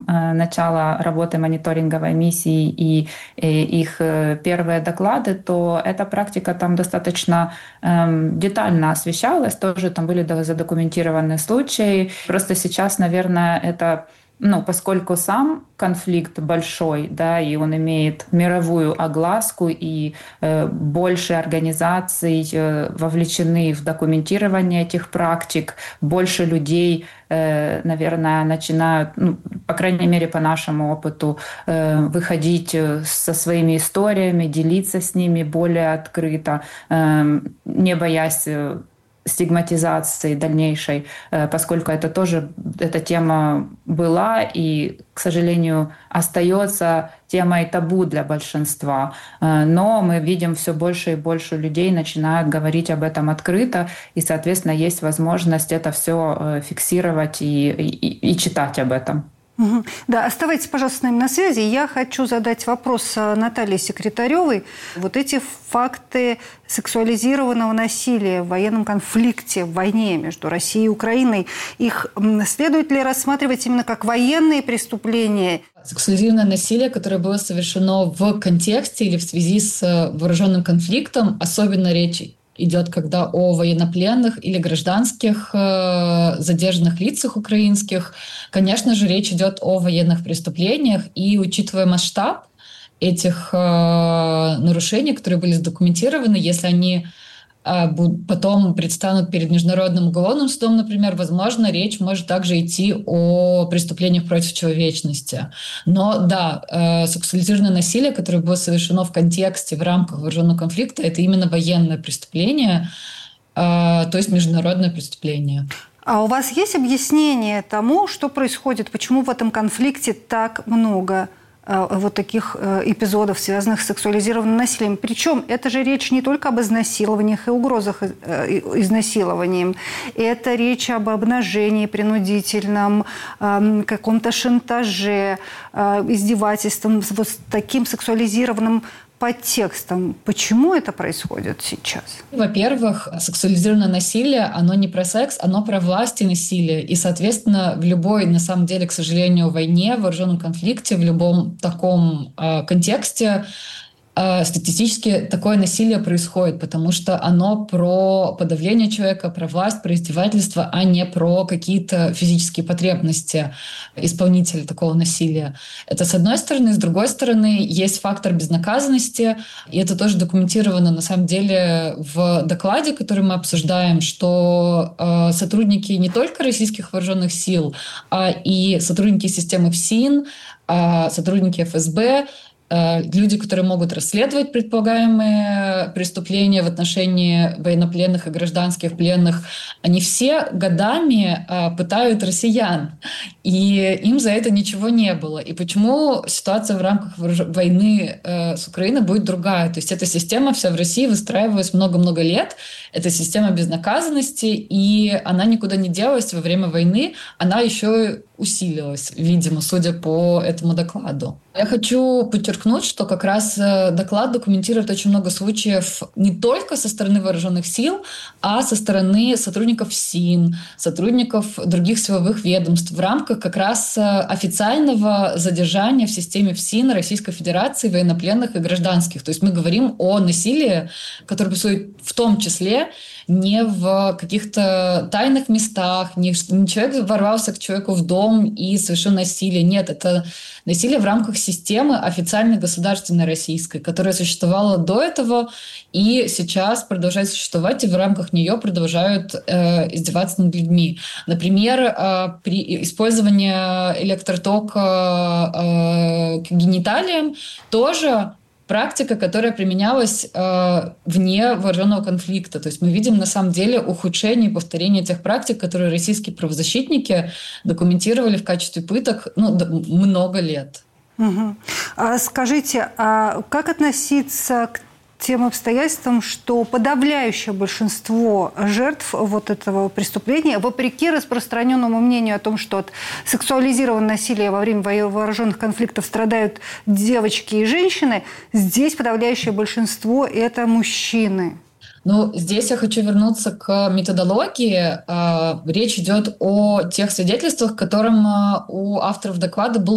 начала работы мониторинговой миссии и их первые доклады, то эта практика там достаточно детально освещалась. Тоже там были задокументированы случаи. Просто сейчас, наверное, это поскольку сам конфликт большой, да, и он имеет мировую огласку, и больше организаций вовлечены в документирование этих практик, больше людей, наверное, начинают, по крайней мере, по нашему опыту, выходить со своими историями, делиться с ними более открыто, не боясь стигматизации дальнейшей, поскольку это тоже, эта тема была и, к сожалению, остается темой табу для большинства. Но мы видим, все больше и больше людей начинают говорить об этом открыто, и, соответственно, есть возможность это все фиксировать и читать об этом. Угу. Да, оставайтесь, пожалуйста, с нами на связи. Я хочу задать вопрос Наталье Секретаревой. Вот эти факты сексуализированного насилия в военном конфликте, в войне между Россией и Украиной, их следует ли рассматривать именно как военные преступления? Сексуализированное насилие, которое было совершено в контексте или в связи с вооруженным конфликтом, особенно речь идет, когда о военнопленных или гражданских задержанных лицах украинских. Конечно же, речь идет о военных преступлениях, и учитывая масштаб этих нарушений, которые были задокументированы, если они потом предстанут перед Международным уголовным судом, например, возможно, речь может также идти о преступлениях против человечности. Но да, сексуализированное насилие, которое было совершено в контексте, в рамках вооруженного конфликта, это именно военное преступление, то есть международное преступление. А у вас есть объяснение тому, что происходит, почему в этом конфликте так много вот таких эпизодов, связанных с сексуализированным насилием? Причем это же речь не только об изнасилованиях и угрозах изнасилованием. Это речь об обнажении принудительном, каком-то шантаже, издевательством, вот с таким сексуализированным подтекстом. Почему это происходит сейчас? Во-первых, сексуализированное насилие, оно не про секс, оно про власть и насилие. И, соответственно, в любой, на самом деле, к сожалению, войне, вооруженном конфликте, в любом таком контексте статистически такое насилие происходит, потому что оно про подавление человека, про власть, про издевательство, а не про какие-то физические потребности исполнителя такого насилия. Это с одной стороны. С другой стороны, есть фактор безнаказанности, и это тоже документировано на самом деле в докладе, который мы обсуждаем, что сотрудники не только российских вооруженных сил, а и сотрудники системы ФСИН, сотрудники ФСБ, люди, которые могут расследовать предполагаемые преступления в отношении военнопленных и гражданских пленных, они все годами пытают россиян, и им за это ничего не было. И почему ситуация в рамках войны с Украиной будет другая? То есть эта система вся в России выстраивалась много-много лет, это система безнаказанности, и она никуда не делась во время войны, она еще усилилась, видимо, судя по этому докладу. Я хочу подчеркнуть, что как раз доклад документирует очень много случаев не только со стороны вооруженных сил, а со стороны сотрудников СИН, сотрудников других силовых ведомств в рамках как раз официального задержания в системе ФСИН Российской Федерации военнопленных и гражданских. То есть мы говорим о насилии, которое происходит в том числе не в каких-то тайных местах, не человек ворвался к человеку в дом и совершил насилие. Нет, это насилие в рамках системы официальной государственной российской, которая существовала до этого и сейчас продолжает существовать, и в рамках нее продолжают издеваться над людьми. Например, при использовании электротока к гениталиям тоже практика, которая применялась вне вооруженного конфликта. То есть мы видим на самом деле ухудшение и повторение тех практик, которые российские правозащитники документировали в качестве пыток много лет. Угу. Скажите, а как относиться к тем обстоятельствам, что подавляющее большинство жертв вот этого преступления, вопреки распространенному мнению о том, что от сексуализированного насилия во время вооруженных конфликтов страдают девочки и женщины, здесь подавляющее большинство – это мужчины? Ну, здесь я хочу вернуться к методологии. Речь идет о тех свидетельствах, которым у авторов доклада был